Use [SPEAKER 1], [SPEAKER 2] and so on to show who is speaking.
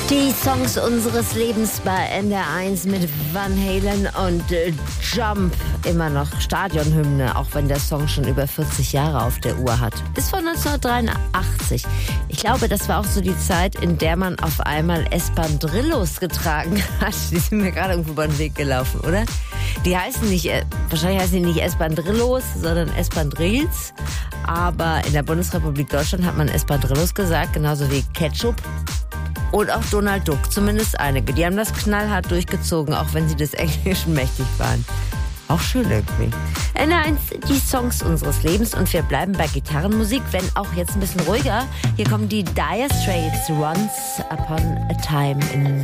[SPEAKER 1] Die Songs unseres Lebens bei NDR1 mit Van Halen und Jump. Immer noch Stadionhymne, auch wenn der Song schon über 40 Jahre auf der Uhr hat. Ist von 1983. Ich glaube, das war auch so die Zeit, in der man auf einmal Espandrillos getragen hat. Die sind mir gerade irgendwo über den Weg gelaufen, oder? Die heißen nicht, wahrscheinlich heißen die nicht Espandrillos, sondern Espandrills. Aber in der Bundesrepublik Deutschland hat man Espandrillos gesagt, genauso wie Ketchup. Und auch Donald Duck, zumindest einige. Die haben das knallhart durchgezogen, auch wenn sie des Englischen mächtig waren. Auch schön irgendwie. NDR1, die Songs unseres Lebens. Und wir bleiben bei Gitarrenmusik, wenn auch jetzt ein bisschen ruhiger. Hier kommen die Dire Straits, Once Upon a Time in